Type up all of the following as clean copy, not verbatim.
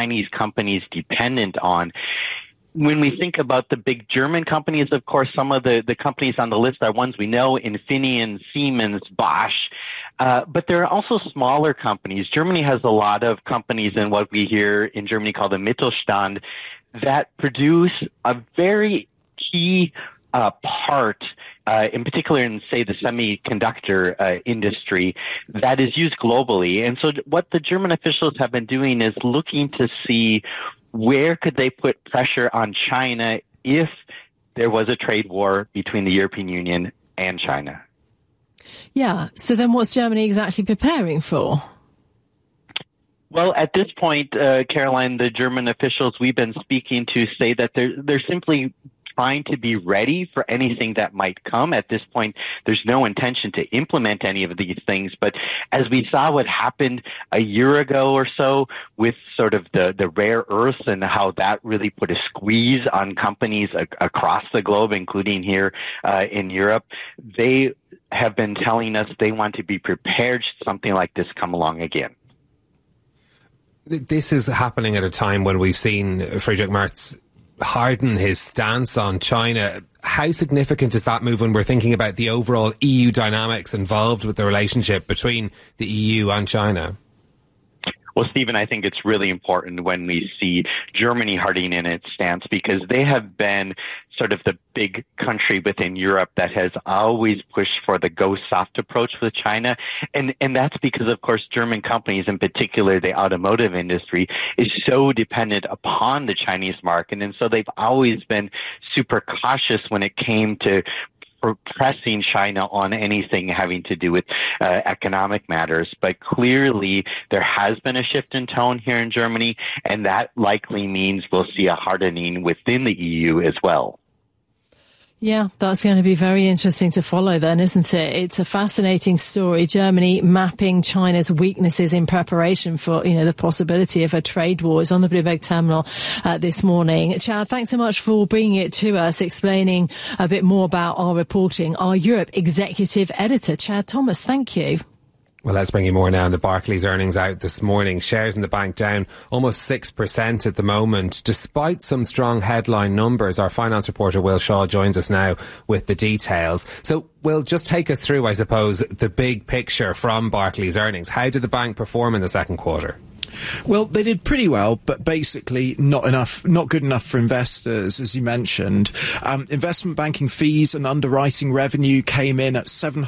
Chinese companies dependent on. When we think about the big German companies, of course, some of the companies on the list are ones we know, Infineon, Siemens, Bosch. But there are also smaller companies. Germany has a lot of companies in what we here in Germany call the Mittelstand that produce a very key part, in particular in, say, the semiconductor industry that is used globally. And so what the German officials have been doing is looking to see where could they put pressure on China if there was a trade war between the European Union and China. Yeah. So then what's Germany exactly preparing for? Well, at this point, Caroline, the German officials we've been speaking to say that they're simply trying to be ready for anything that might come. At this point, there's no intention to implement any of these things. But as we saw what happened a year ago or so with sort of the rare earths and how that really put a squeeze on companies across the globe, including here in Europe, they have been telling us they want to be prepared should something like this come along again. This is happening at a time when we've seen Friedrich Merz harden his stance on China. How significant is that move when we're thinking about the overall EU dynamics involved with the relationship between the EU and China? Well, Stephen, I think it's really important when we see Germany hardening in its stance because they have been sort of the big country within Europe that has always pushed for the go soft approach with China. And that's because, of course, German companies, in particular the automotive industry, is so dependent upon the Chinese market. And so they've always been super cautious when it came to pressing China on anything having to do with economic matters. But clearly there has been a shift in tone here in Germany, and that likely means we'll see a hardening within the EU as well. Yeah, that's going to be very interesting to follow then, isn't it? It's a fascinating story. Germany mapping China's weaknesses in preparation for, the possibility of a trade war is on the Bloomberg terminal this morning. Chad, thanks so much for bringing it to us, explaining a bit more about our reporting. Our Europe executive editor, Chad Thomas, thank you. Well, let's bring you more now on the Barclays earnings out this morning. Shares in the bank down almost 6% at the moment, despite some strong headline numbers. Our finance reporter, Will Shaw, joins us now with the details. So, Will, just take us through, I suppose, the big picture from Barclays earnings. How did the bank perform in the second quarter? Well, they did pretty well, but basically not good enough for investors, as you mentioned. Investment banking fees and underwriting revenue came in at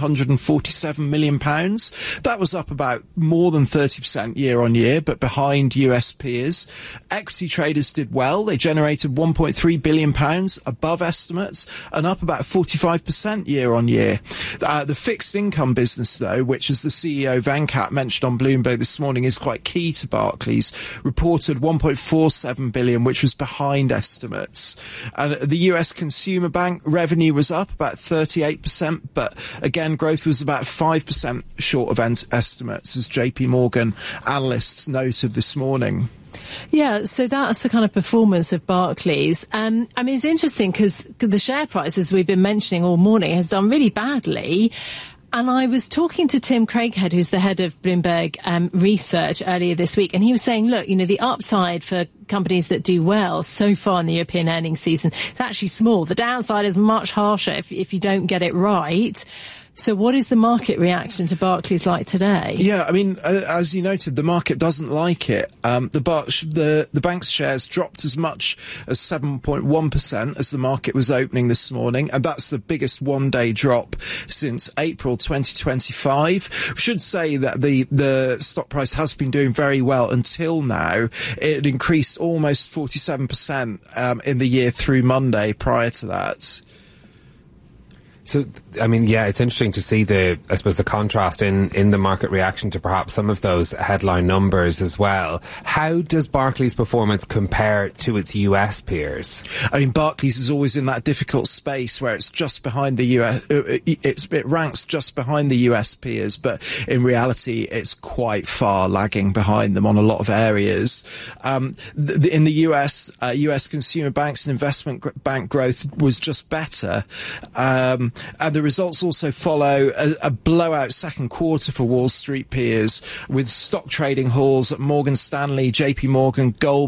£747 million. That was up about more than 30% year on year, but behind US peers. Equity traders did well. They generated £1.3 billion above estimates and up about 45% year on year. The fixed income business, though, which as the CEO Venkat mentioned on Bloomberg this morning, is quite key to Barclays, reported $1.47 billion, which was behind estimates. And the US Consumer Bank revenue was up about 38%, but again, growth was about 5% short of estimates, as JP Morgan analysts noted this morning. Yeah, so that's the kind of performance of Barclays. It's interesting because the share price, as we've been mentioning all morning, has done really badly. And I was talking to Tim Craighead, who's the head of Bloomberg Research, earlier this week, and he was saying, look, the upside for companies that do well so far in the European earnings season is actually small. The downside is much harsher if you don't get it right. So what is the market reaction to Barclays like today? Yeah, as you noted, the market doesn't like it. The bank's shares dropped as much as 7.1% as the market was opening this morning, and that's the biggest one-day drop since April 2025. We should say that the stock price has been doing very well until now. It increased almost 47% in the year through Monday prior to that. So, it's interesting to see the contrast in the market reaction to perhaps some of those headline numbers as well. How does Barclays' performance compare to its US peers? Barclays is always in that difficult space where it's just behind the US. It ranks just behind the US peers, but in reality, it's quite far lagging behind them on a lot of areas. In the US, US consumer banks and investment bank growth was just better. And the results also follow a blowout second quarter for Wall Street peers, with stock trading hauls at Morgan Stanley, JP Morgan, Goldman,